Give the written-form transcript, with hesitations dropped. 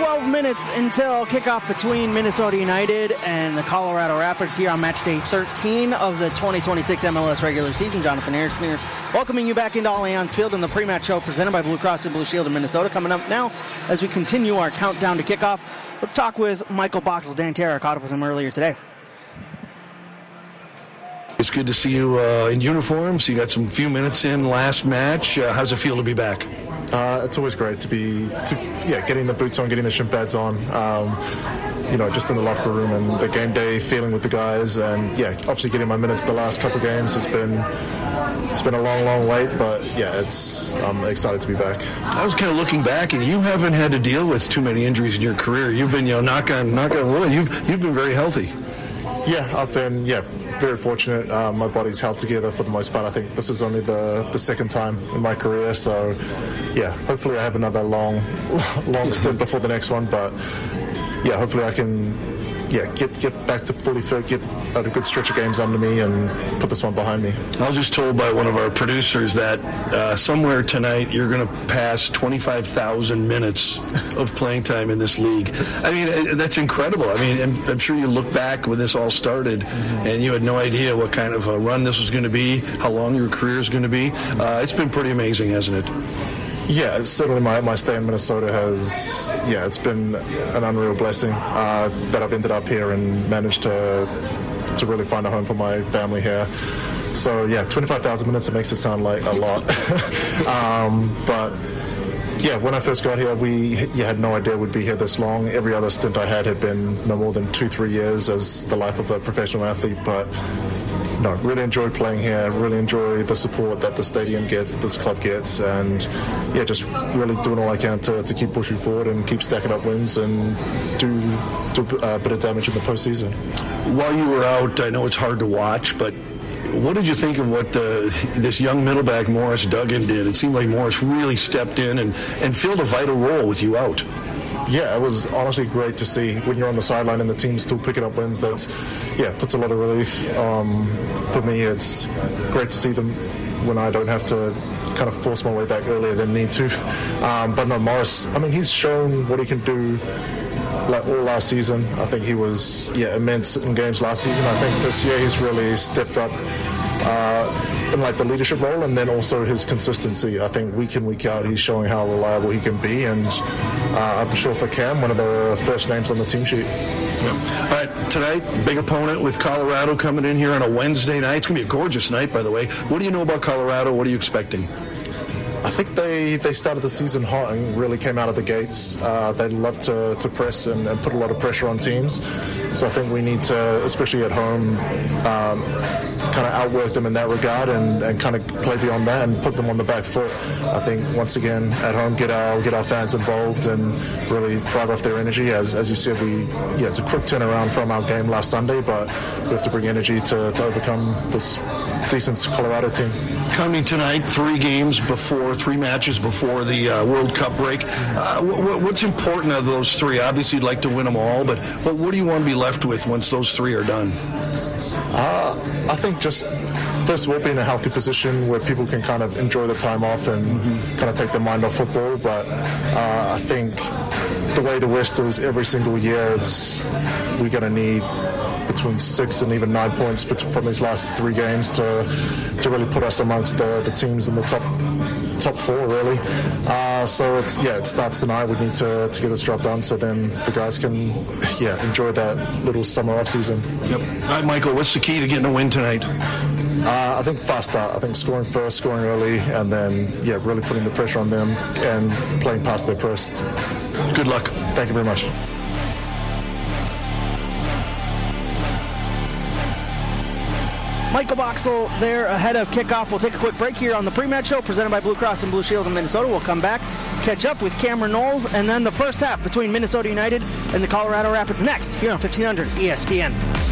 12 minutes until kickoff between Minnesota United and the Colorado Rapids here on match day 13 of the 2026 MLS regular season. Jonathan Harrison here, welcoming you back into Allianz Field in the pre-match show presented by Blue Cross and Blue Shield of Minnesota. Coming up now as we continue our countdown to kickoff, let's talk with Michael Boxall. Dan Terra caught up with him earlier today. It's good to see you in uniform. So you got some few minutes in last match. How's it feel to be back? It's always great to be getting the boots on, getting the shin pads on. Just in the locker room and the game day feeling with the guys, and obviously getting my minutes the last couple of games has been a long wait, but I'm excited to be back. I was kind of looking back, and you haven't had to deal with too many injuries in your career. You've been, knock on wood, you've been very healthy. Yeah, I've been very fortunate. My body's held together for the most part. I think this is only the second time in my career, so hopefully I have another long stint before the next one, but hopefully I can get back to fully fit, get a good stretch of games under me and put this one behind me. I was just told by one of our producers that somewhere tonight you're going to pass 25,000 minutes of playing time in this league. I mean, that's incredible. I mean, I'm sure you look back when this all started and you had no idea what kind of a run this was going to be, how long your career is going to be. It's been pretty amazing, hasn't it? Yeah, certainly my stay in Minnesota has, it's been an unreal blessing that I've ended up here and managed to really find a home for my family here. So 25,000 minutes, it makes it sound like a lot. But when I first got here, we had no idea we'd be here this long. Every other stint I had been no more than 2-3 years as the life of a professional athlete, but no, really enjoy playing here, really enjoy the support that the stadium gets, this club gets, and just really doing all I can to keep pushing forward and keep stacking up wins and do a bit of damage in the postseason. While you were out, I know it's hard to watch, but what did you think of what this young middleback Morris Duggan did? It seemed like Morris really stepped in and filled a vital role with you out. Yeah, it was honestly great to see when you're on the sideline and the team's still picking up wins. That's, puts a lot of relief. For me, it's great to see them when I don't have to kind of force my way back earlier than need to. But no, Morris, I mean, he's shown what he can do like all last season. I think he was, immense in games last season. I think this year he's really stepped up in like the leadership role, and then also his consistency. I think week in, week out, he's showing how reliable he can be, and I'm sure for Cam, one of the first names on the team sheet. All right, tonight, big opponent with Colorado coming in here on a Wednesday night. It's going to be a gorgeous night, by the way. What do you know about Colorado? What are you expecting? I think they started the season hot and really came out of the gates. They love to press and put a lot of pressure on teams. So I think we need to, especially at home, kind of outwork them in that regard and kind of play beyond that and put them on the back foot. I think once again at home get our fans involved and really drive off their energy. As you said, it's a quick turnaround from our game last Sunday, but we have to bring energy to overcome this decent Colorado team. Coming tonight, 3 matches before the World Cup break. What's important of those 3? Obviously, you'd like to win them all, but what do you want to be left with once those 3 are done? I think just, first of all, being in a healthy position where people can kind of enjoy the time off and kind of take their mind off football. But I think the way the West is every single year, we're going to need between 6 and even 9 points from these last 3 games to really put us amongst the teams in the top 4, really. So it starts tonight. We need to get this job done so then the guys can enjoy that little summer off season. Yep. All right, Michael, what's the key to getting a win tonight? I think fast start. I think scoring first, scoring early, and then really putting the pressure on them and playing past their press. Good luck. Thank you very much. Michael Boxall there ahead of kickoff. We'll take a quick break here on the pre-match show presented by Blue Cross and Blue Shield of Minnesota. We'll come back, catch up with Cameron Knowles, and then the first half between Minnesota United and the Colorado Rapids next here on 1500 ESPN.